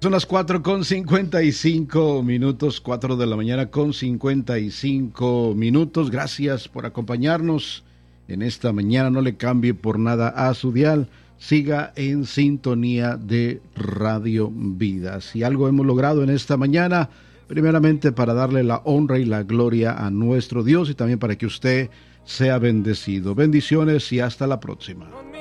Son las 4:55, 4 de la mañana con 55 minutos. Gracias por acompañarnos en esta mañana. No le cambie por nada a su dial. Siga en sintonía de Radio Vida. Si algo hemos logrado en esta mañana, primeramente para darle la honra y la gloria a nuestro Dios y también para que usted sea bendecido. Bendiciones y hasta la próxima.